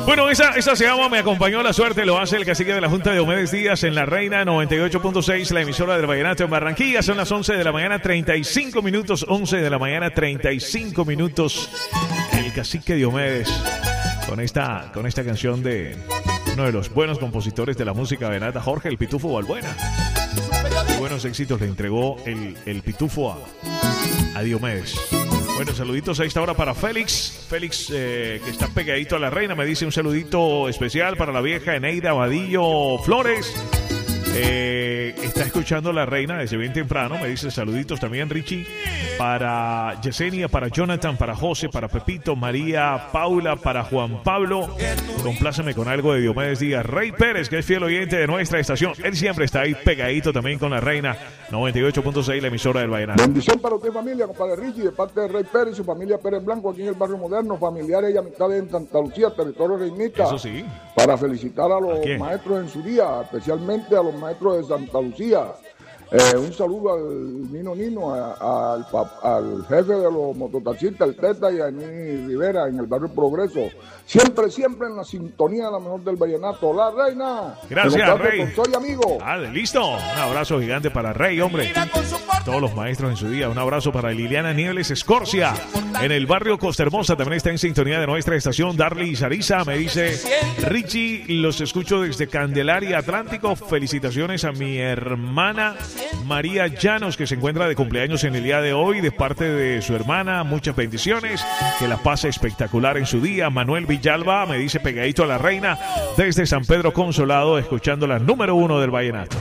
Bueno, esa se llama Me acompañó la suerte, lo hace el cacique de la Junta de Diomedes Díaz en La Reina 98.6, la emisora del Vallenato en Barranquilla. Son las 11 de la mañana, 35 minutos, 11 de la mañana, 35 minutos. El cacique Diomedes con esta canción de uno de los buenos compositores de la música vallenata, Jorge el Pitufo Balbuena. Qué buenos éxitos le entregó el Pitufo a Diomedes. Bueno, saluditos a esta hora para Félix. Félix, que está pegadito a La Reina, me dice un saludito especial para la vieja Eneida Vadillo Flores. Está escuchando La Reina desde bien temprano. Me dice saluditos también, Richie. Para Yesenia, para Jonathan, para José, para Pepito, María, Paula, para Juan Pablo. Compláceme con algo de Diomedes Díaz. Rey Pérez, que es fiel oyente de nuestra estación. Él siempre está ahí pegadito también con La Reina 98.6, la emisora del Vallenato. Bendición para usted, familia, compadre Richie, de parte de Rey Pérez y su familia Pérez Blanco aquí en el barrio moderno, familiares y amistades en Santa Lucía, territorio Reinita. Eso sí. Para felicitar a los maestros en su día, especialmente a los maestros de Santa Lucía. Un saludo al Nino, al jefe de los mototaxistas, el Teta, y a Ení Rivera en el barrio Progreso. Siempre en la sintonía de la mejor del vallenato. La Reina. Gracias, Rey. Soy amigo. Listo. Un abrazo gigante para Rey, hombre. Todos los maestros en su día. Un abrazo para Liliana Nieves Escorcia. En el barrio Costa Hermosa también está en sintonía de nuestra estación. Darly Sarisa me dice: Richie, los escucho desde Candelaria Atlántico. Felicitaciones a mi hermana María Llanos, que se encuentra de cumpleaños en el día de hoy, de parte de su hermana. Muchas bendiciones, que la pase espectacular en su día. Manuel Villalba me dice pegadito a La Reina desde San Pedro Consolado, escuchando la número 1 del vallenato.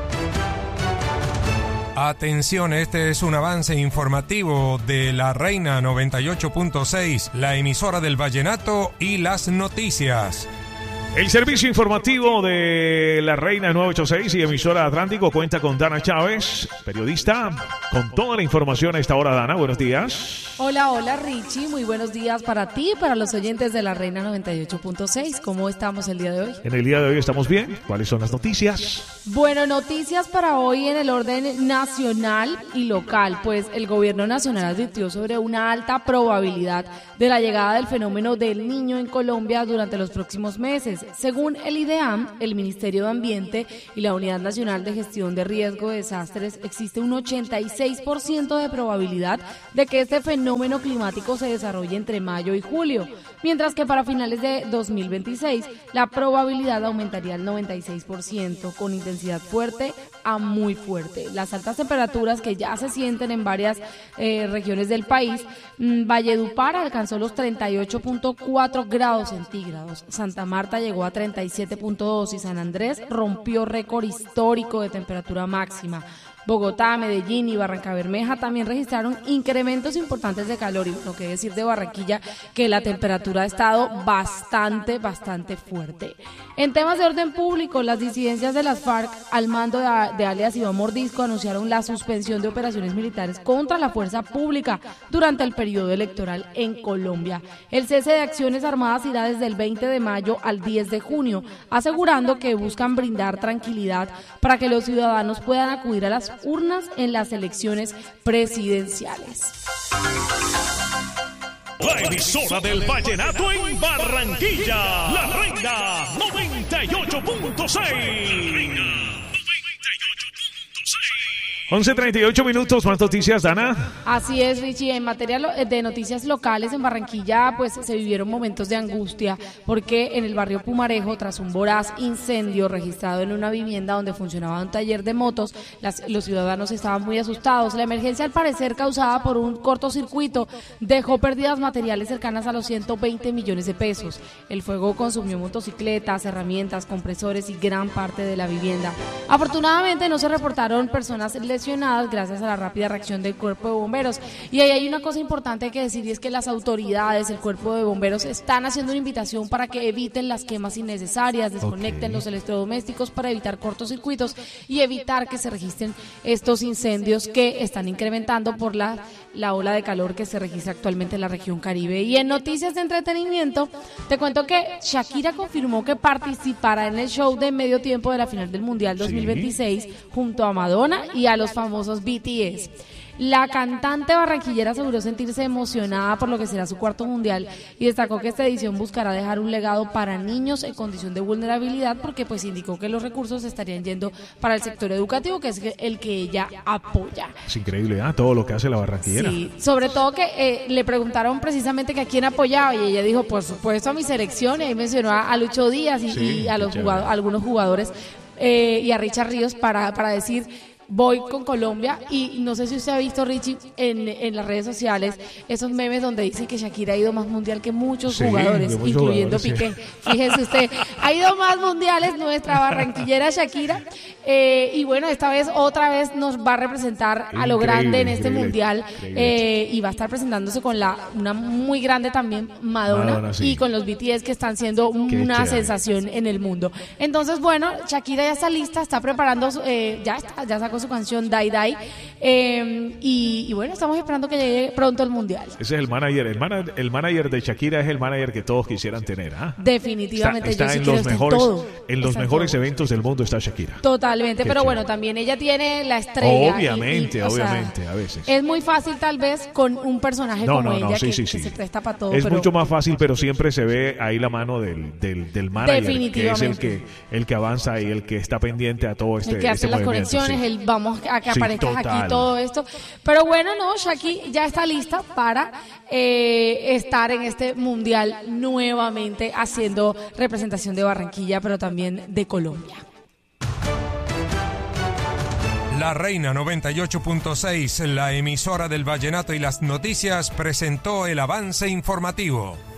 Atención, este es un avance informativo de La Reina 98.6, la emisora del vallenato y las noticias. El servicio informativo de La Reina 986 y emisora Atlántico cuenta con Dana Chávez, periodista, con toda la información a esta hora. Dana, buenos días. Hola Richie, muy buenos días para ti y para los oyentes de La Reina 98.6. ¿Cómo estamos el día de hoy? En el día de hoy estamos bien. ¿Cuáles son las noticias? Bueno, noticias para hoy en el orden nacional y local, pues el gobierno nacional advirtió sobre una alta probabilidad de la llegada del fenómeno del Niño en Colombia durante los próximos meses. Según el IDEAM, el Ministerio de Ambiente y la Unidad Nacional de Gestión de Riesgo de Desastres, existe un 86% de probabilidad de que este fenómeno climático se desarrolle entre mayo y julio, mientras que para finales de 2026 la probabilidad aumentaría al 96%, con intensidad fuerte a muy fuerte. Las altas temperaturas que ya se sienten en varias regiones del país, Valledupar alcanzó los 38.4 grados centígrados, Santa Marta llegó a 37.2 y San Andrés rompió récord histórico de temperatura máxima. Bogotá, Medellín y Barrancabermeja también registraron incrementos importantes de calor, y lo que decir de Barranquilla, que la temperatura ha estado bastante fuerte. En temas de orden público, las disidencias de las FARC al mando de alias Iván Mordisco anunciaron la suspensión de operaciones militares contra la fuerza pública durante el periodo electoral en Colombia. El cese de acciones armadas irá desde el 20 de mayo al 10 de junio, asegurando que buscan brindar tranquilidad para que los ciudadanos puedan acudir a las urnas en las elecciones presidenciales. La emisora del vallenato en Barranquilla, La Reina 98.6. 11:38 minutos, más noticias, Dana. Así es, Richie. En materia de noticias locales en Barranquilla, pues se vivieron momentos de angustia, porque en el barrio Pumarejo, tras un voraz incendio registrado en una vivienda donde funcionaba un taller de motos, los ciudadanos estaban muy asustados. La emergencia, al parecer causada por un cortocircuito, dejó pérdidas materiales cercanas a los 120 millones de pesos. El fuego consumió motocicletas, herramientas, compresores y gran parte de la vivienda. Afortunadamente no se reportaron personas lesionadas gracias a la rápida reacción del cuerpo de bomberos. Y ahí hay una cosa importante que decir, y es que las autoridades, el cuerpo de bomberos, están haciendo una invitación para que eviten las quemas innecesarias, desconecten los electrodomésticos para evitar cortocircuitos y evitar que se registren estos incendios que están incrementando por la ola de calor que se registra actualmente en la región Caribe. Y en noticias de entretenimiento, te cuento que Shakira confirmó que participará en el show de medio tiempo de la final del Mundial 2026 junto a Madonna y a los famosos BTS. La cantante barranquillera aseguró sentirse emocionada por lo que será su cuarto mundial y destacó que esta edición buscará dejar un legado para niños en condición de vulnerabilidad, porque pues indicó que los recursos estarían yendo para el sector educativo, que es el que ella apoya. Es increíble, todo lo que hace la barranquillera. Sí, sobre todo que le preguntaron precisamente que a quién apoyaba y ella dijo, por supuesto, a mi selección, y ahí mencionó a Lucho Díaz y a los algunos jugadores y a Richard Ríos para decir... Voy con Colombia. Y no sé si usted ha visto, Richie, en las redes sociales esos memes donde dicen que Shakira ha ido más mundial que muchos jugadores, incluyendo Piqué. Fíjese usted, ha ido más mundiales nuestra barranquillera Shakira, y bueno, esta vez otra vez nos va a representar a lo grande en este mundial, y va a estar presentándose con una muy grande también, Madonna, y con los BTS, que están siendo una sensación en el mundo. Entonces, bueno, Shakira ya está lista, está preparando, ya sacó su canción Die Die, y bueno, estamos esperando que llegue pronto el mundial. Ese es el manager, el manager de Shakira es el manager que todos quisieran tener, Definitivamente. Está en los mejores eventos del mundo está Shakira. Totalmente, pero bueno, también ella tiene la estrella. Obviamente, a veces. Es muy fácil tal vez con un personaje como ella que se presta para todo. Es mucho más fácil, pero siempre se ve ahí la mano del manager, que es el que avanza y el que está pendiente a todo el que hace las conexiones, vamos a que aparezcas aquí, todo esto. Pero bueno, Shakira ya está lista para estar en este mundial nuevamente haciendo representación de Barranquilla, pero también de Colombia. La Reina 98.6, la emisora del vallenato y las noticias, presentó el avance informativo.